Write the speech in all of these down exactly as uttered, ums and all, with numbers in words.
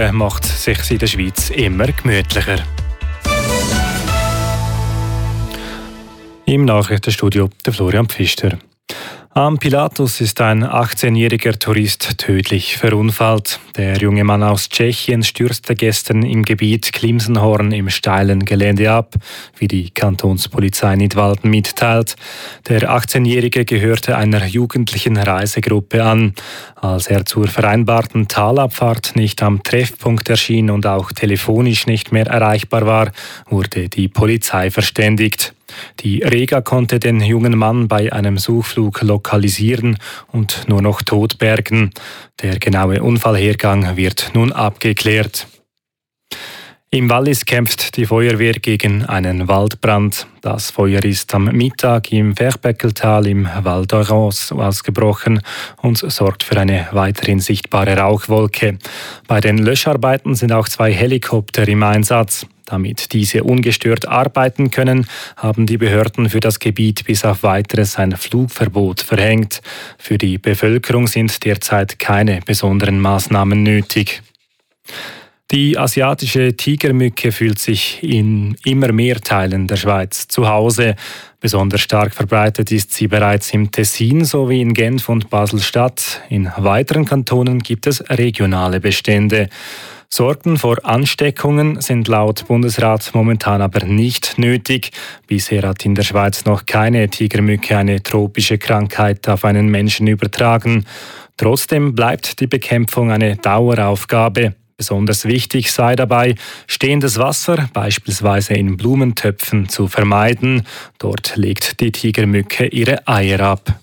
macht sich in der Schweiz immer gemütlicher. Im Nachrichtenstudio der Florian Pfister. Am Pilatus ist ein achtzehnjähriger Tourist tödlich verunfallt. Der junge Mann aus Tschechien stürzte gestern im Gebiet Klimsenhorn im steilen Gelände ab, wie die Kantonspolizei Nidwalden mitteilt. Der achtzehnjährige gehörte einer jugendlichen Reisegruppe an. Als er zur vereinbarten Talabfahrt nicht am Treffpunkt erschien und auch telefonisch nicht mehr erreichbar war, wurde die Polizei verständigt. Die Rega konnte den jungen Mann bei einem Suchflug lokalisieren und nur noch tot bergen. Der genaue Unfallhergang wird nun abgeklärt. Im Wallis kämpft die Feuerwehr gegen einen Waldbrand. Das Feuer ist am Mittag im Ferchbeckeltal im Val d'Orange ausgebrochen und sorgt für eine weiterhin sichtbare Rauchwolke. Bei den Löscharbeiten sind auch zwei Helikopter im Einsatz. Damit diese ungestört arbeiten können, haben die Behörden für das Gebiet bis auf Weiteres ein Flugverbot verhängt. Für die Bevölkerung sind derzeit keine besonderen Maßnahmen nötig. Die asiatische Tigermücke fühlt sich in immer mehr Teilen der Schweiz zu Hause. Besonders stark verbreitet ist sie bereits im Tessin sowie in Genf und Basel-Stadt. In weiteren Kantonen gibt es regionale Bestände. Sorgen vor Ansteckungen sind laut Bundesrat momentan aber nicht nötig. Bisher hat in der Schweiz noch keine Tigermücke eine tropische Krankheit auf einen Menschen übertragen. Trotzdem bleibt die Bekämpfung eine Daueraufgabe. Besonders wichtig sei dabei, stehendes Wasser, beispielsweise in Blumentöpfen, zu vermeiden. Dort legt die Tigermücke ihre Eier ab.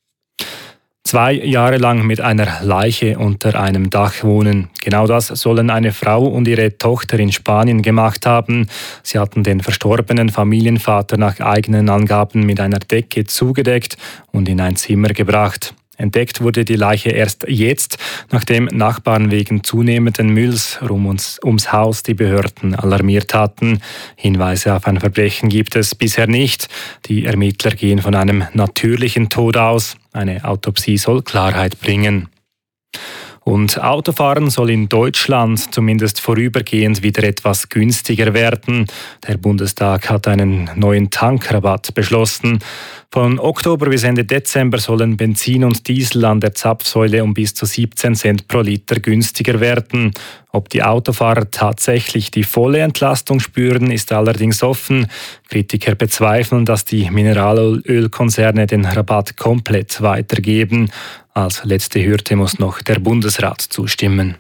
Zwei Jahre lang mit einer Leiche unter einem Dach wohnen. Genau das sollen eine Frau und ihre Tochter in Spanien gemacht haben. Sie hatten den verstorbenen Familienvater nach eigenen Angaben mit einer Decke zugedeckt und in ein Zimmer gebracht. Entdeckt wurde die Leiche erst jetzt, nachdem Nachbarn wegen zunehmenden Mülls rum ums, ums Haus die Behörden alarmiert hatten. Hinweise auf ein Verbrechen gibt es bisher nicht. Die Ermittler gehen von einem natürlichen Tod aus. Eine Autopsie soll Klarheit bringen. Und Autofahren soll in Deutschland zumindest vorübergehend wieder etwas günstiger werden. Der Bundestag hat einen neuen Tankrabatt beschlossen. Von Oktober bis Ende Dezember sollen Benzin und Diesel an der Zapfsäule um bis zu siebzehn Cent pro Liter günstiger werden. Ob die Autofahrer tatsächlich die volle Entlastung spüren, ist allerdings offen. Kritiker bezweifeln, dass die Mineralölkonzerne den Rabatt komplett weitergeben. Als letzte Hürde muss noch der Bundesrat zustimmen.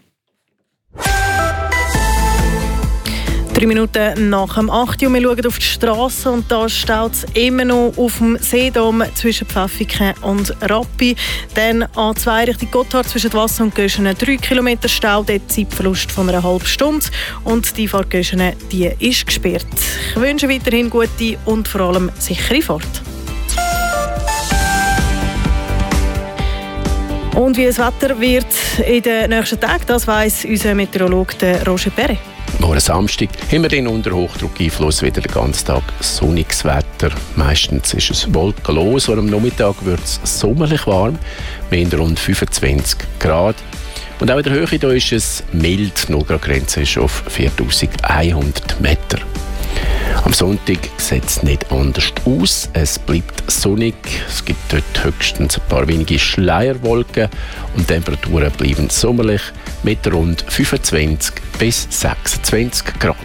Drei Minuten nach dem acht Uhr. Wir schauen auf die Straße und da staut es immer noch auf dem Seedom zwischen Pfäffiken und Rappi. Dann A zwei Richtung Gotthard zwischen Wasser und Göschenen drei Kilometer Stau, dort Zeitverlust von einer halben Stunde. Und die Fahrt Göschenen, die ist gesperrt. Ich wünsche weiterhin gute und vor allem sichere Fahrt. Und wie das Wetter wird in den nächsten Tagen, das weiss unser Meteorologe Roger Perret. Morgen Samstag haben wir den unter Hochdruckeinfluss wieder den ganzen Tag sonniges Wetter. Meistens ist es wolkenlos und am Nachmittag wird es sommerlich warm, mit rund fünfundzwanzig Grad. Und auch in der Höhe hier ist es mild, die Grenze ist auf viertausendeinhundert Meter. Am Sonntag sieht es nicht anders aus. Es bleibt sonnig. Es gibt dort höchstens ein paar wenige Schleierwolken und die Temperaturen bleiben sommerlich mit rund fünfundzwanzig bis sechsundzwanzig Grad.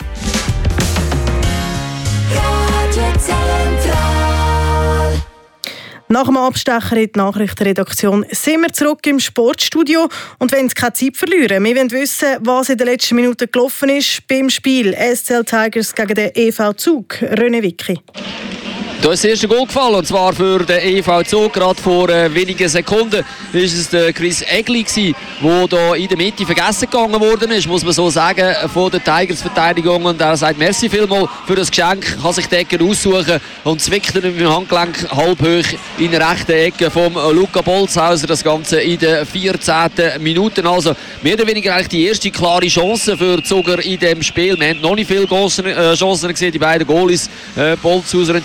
Nach dem Abstecher in die Nachrichtenredaktion sind wir zurück im Sportstudio und wollen keine Zeit verlieren. Wir wollen wissen, was in den letzten Minuten gelaufen ist beim Spiel S C L Tigers gegen den E V Zug. René Wicki. Da ist das erste Goal gefallen, und zwar für den E V Zug. Gerade vor äh, wenigen Sekunden war es der Chris Egli, der da in der Mitte vergessen gegangen worden ist, muss man so sagen, von der Tigers-Verteidigung. Und er sagt merci vielmals für das Geschenk, kann sich die Ecke aussuchen und zwickt er mit dem Handgelenk halb hoch in der rechten Ecke vom Luca Bolzhauser. Das Ganze in der vierzehnten Minute. Also mehr oder weniger eigentlich die erste klare Chance für die Zuger in diesem Spiel. Wir haben noch nicht viele Chancen, äh, Chancen gesehen, die beiden Goalies, äh, Bolzhauser und Genoni,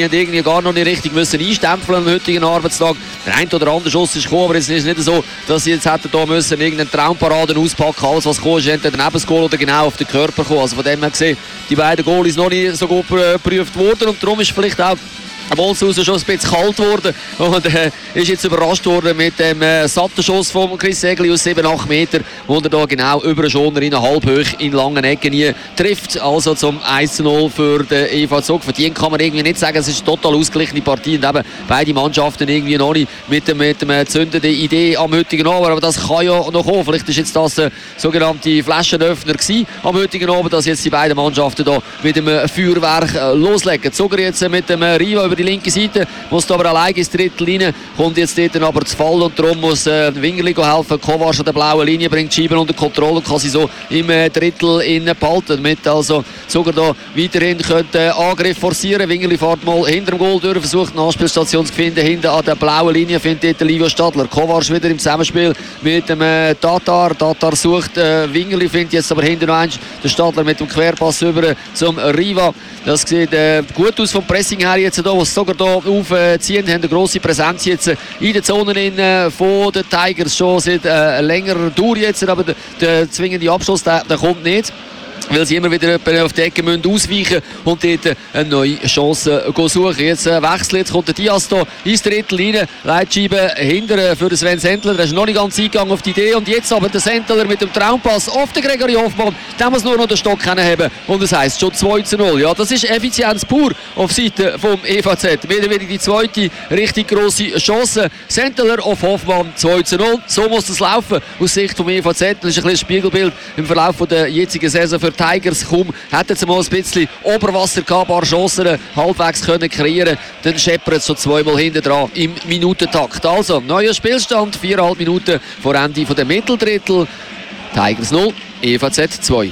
haben irgendwie gar noch nicht richtig müssen einstempeln am heutigen Arbeitstag. Der ein oder andere Schuss ist gekommen, aber es ist nicht so, dass sie jetzt hätten da müssen irgendeinen Traumparaden auspacken. Alles, was gekommen ist, entweder neben das Goal oder genau auf den Körper kommen. Also von dem her gesehen, die beiden Goalies noch nicht so gut geprüft worden und darum ist vielleicht auch Bolshausen schon ein bisschen kalt geworden und äh, ist jetzt überrascht worden mit dem äh, satten Schuss von Chris Egli aus sieben acht Meter, wo er da genau über den Schoner in halb hoch in langen Ecken nie trifft. Also zum eins zu null für den E V Zug. Verdient kann man irgendwie nicht sagen, es ist eine total ausgeglichene Partie und eben beide Mannschaften irgendwie noch nicht mit dem, mit dem zündenden Idee am heutigen Abend, aber das kann ja noch kommen. Vielleicht ist jetzt das der sogenannte Flaschenöffner gewesen am heutigen Abend, dass jetzt die beiden Mannschaften da mit dem Feuerwerk äh, loslegen. Zuger jetzt äh, mit dem äh, Riva über die linke Seite, muss aber allein ins Drittel rein, kommt jetzt dort aber zu Fall und darum muss äh, Wingerli helfen. Kovac an der blauen Linie bringt die Scheiben unter Kontrolle und kann sie so im äh, Drittel innen behalten, damit also sogar da weiterhin könnte äh, Angriff forcieren. Wingerli fährt mal hinter dem Goal durch, versucht eine Anspielstation zu finden, hinten an der blauen Linie findet dort Livio Stadler. Kovac wieder im Zusammenspiel mit dem äh, Tatar. Tatar sucht äh, Wingerli, findet jetzt aber hinten noch eins der Stadler mit dem Querpass über zum Riva. Das sieht äh, gut aus vom Pressing her jetzt da, was sogar hier aufziehen, haben eine grosse Präsenz jetzt in den Zonen in, äh, von den Tigers schon seit äh, längerer Dauer jetzt, aber der, der zwingende Abschluss, der, der kommt nicht, weil sie immer wieder auf die Ecke müssen ausweichen und dort eine neue Chance suchen. Jetzt äh, wechseln, jetzt kommt der Diaz hier ins Drittel rein, Leitscheibe hinter für Sven Sentler, der ist noch nicht ganz eingegangen auf die Idee und jetzt aber der Sentler mit dem Traumpass auf den Gregory Hoffmann, der muss nur noch den Stock haben und das heisst schon zwei zu null. Ja, das ist Effizienz pur auf Seite vom E V Z. Wieder wieder die zweite richtig grosse Chance. Sentler auf Hoffmann, zwei zu null. So muss das laufen aus Sicht vom E V Z. Das ist ein bisschen Spiegelbild im Verlauf der jetzigen Saison für Tigers. Kaum hätten sie mal ein bisschen Oberwasser gehabt, ein paar Chancen halbwegs können kreieren, dann scheppert es schon zweimal hinten dran im Minutentakt. Also, neuer Spielstand, viereinhalb Minuten vor Ende der Mitteldrittel. Tigers null, E V Z zwei.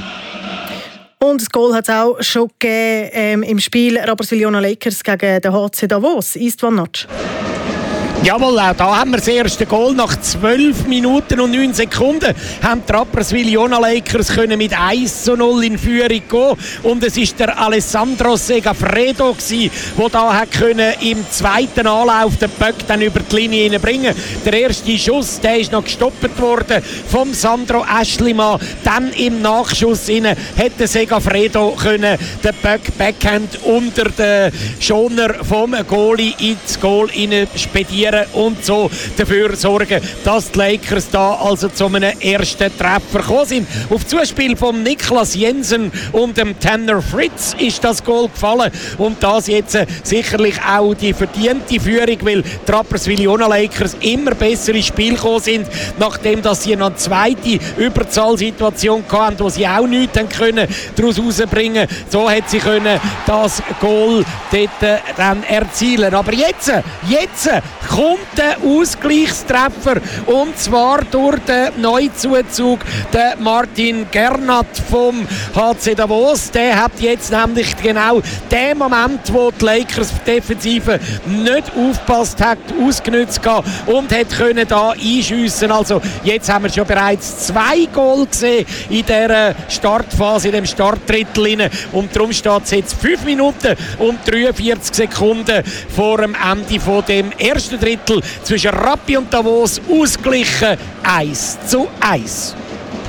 Und das Goal hat es auch schon gegeben ähm, im Spiel Rapperswil-Jona Lakers gegen den H C Davos. Istvan Natsch. Jawohl, auch da haben wir das erste Goal. Nach zwölf Minuten und neun Sekunden haben die Rapperswil-Jona Lakers können mit eins zu null in Führung gehen. Und es war der Alessandro Segafredo, der da hat können im zweiten Anlauf den Böck dann über die Linie bringen. Der erste Schuss, der ist noch gestoppt worden vom Sandro Aschlimann. Dann im Nachschuss rein hätte Segafredo können den Böck Backhand unter den Schoner vom Goalie ins Goal spedieren und so dafür sorgen, dass die Lakers da also zu einem ersten Treffer gekommen sind. Auf Zuspiel von Niklas Jensen und dem Tanner Fritz ist das Goal gefallen und das jetzt äh, sicherlich auch die verdiente Führung, weil die Rapperswil-Jona Lakers immer besser ins Spiel gekommen sind, nachdem dass sie noch eine zweite Überzahlsituation hatten, wo sie auch nichts können daraus herausbringen. So hat sie können das Goal dort äh, dann erzielen. Aber jetzt, jetzt kommt der Ausgleichstreffer und zwar durch den Neuzuzug, der Martin Gernat vom H C Davos. Der hat jetzt nämlich genau den Moment, wo die Lakers Defensive nicht aufgepasst hat, ausgenutzt und hat können da einschiessen. Also jetzt haben wir schon bereits zwei Goal gesehen in dieser Startphase, in dem Startdrittel. Und darum steht es jetzt fünf Minuten und dreiundvierzig Sekunden vor dem Ende von dem ersten Drittel zwischen Rappi und Davos ausgeglichen eins zu eins.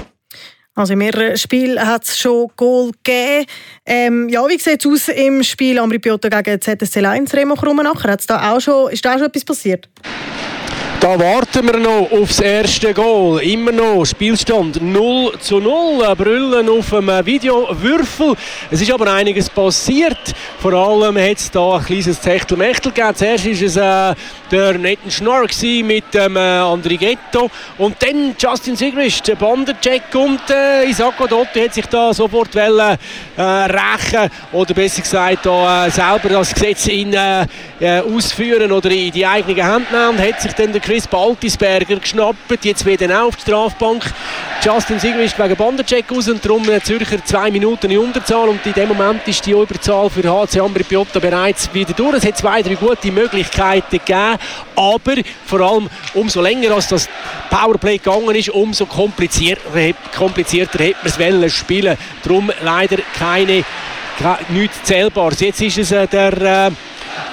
Also in mehreren Spielen hat es schon Goal gegeben. Ähm, ja, wie sieht es aus im Spiel Ambri Piotta gegen Z S C Lions, Remo Krummenacher? Hat's da auch schon, ist da auch schon etwas passiert? Da warten wir noch auf das erste Goal. Immer noch Spielstand null zu null. Brüllen auf dem Videowürfel. Es ist aber einiges passiert. Vor allem hat es da ein kleines Techtelmechtel gegeben. Zuerst war es äh, der Nathan Schnorr mit dem äh, Andrighetto. Und dann Justin Sigrist, der Bandencheck. Und äh, Isacco Dotti hat sich da sofort wollen, äh, rächen. Oder besser gesagt, da, äh, selber das Gesetz in, äh, äh, ausführen oder in die eigenen Hände nehmen. Und hat sich dann der Chris Baltisberger geschnappt, jetzt wieder auf die Strafbank. Justin Sigrist wegen Bandencheck aus und darum Zürcher zwei Minuten in Unterzahl und in dem Moment ist die Überzahl für H C Ambri Piotta bereits wieder durch. Es hat zwei, drei gute Möglichkeiten gegeben, aber vor allem umso länger als das Powerplay gegangen ist, umso komplizierter, komplizierter hätte man es wollen spielen. Darum leider keine, keine nichts Zählbares. Jetzt ist es äh, der äh,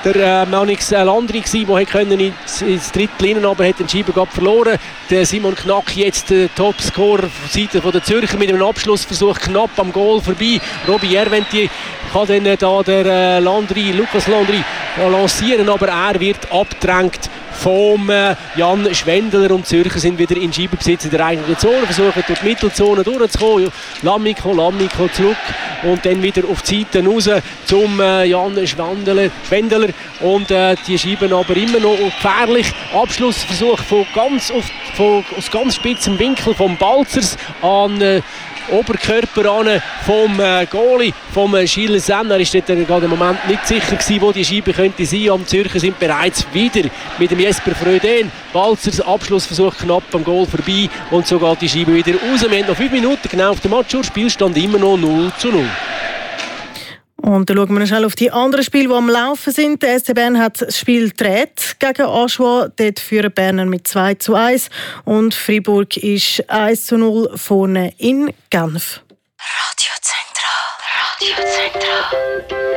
der äh, Manix Landry gewesen, der können ins, ins Drittel hinein, aber hat den Scheiben verloren. Der Simon Knack jetzt der Topscorer von Seite der Zürcher mit einem Abschlussversuch knapp am Goal vorbei. Robbie Järventier kann dann äh, da der äh, Landry, Lukas Landry äh, lancieren, aber er wird abgedrängt vom äh, Jan Schwendeler und die Zürcher sind wieder in Scheibenbesitz in der eigenen Zone, versuchen durch die Mittelzone durchzukommen. Lamiko, Lamiko zurück und dann wieder auf die Seite raus zum äh, Jan Schwendeler, Schwendeler und äh, die Scheiben aber immer noch gefährlich. Abschlussversuch von ganz auf, von, aus ganz spitzem Winkel vom Balzers an äh, Oberkörper an vom äh, Goalie, vom äh, Gilles Senn. Er ist dort äh, gerade im Moment nicht sicher gewesen, wo die Scheibe könnte sein. Am Zürcher sind bereits wieder mit dem Jesper Fröden. Balzers Abschlussversuch knapp am Goal vorbei und so geht die Scheibe wieder raus. Wir haben noch fünf Minuten genau auf der Matchuhr. Spielstand immer noch null zu null. Und dann schauen wir noch schnell auf die anderen Spiele, die am Laufen sind. Der S C Bern hat das Spiel gedreht gegen Aschua. Dort führen Berner mit zwei zu eins. Und Freiburg ist eins zu null vorne in Genf. Radio Zentral. Radio Zentral.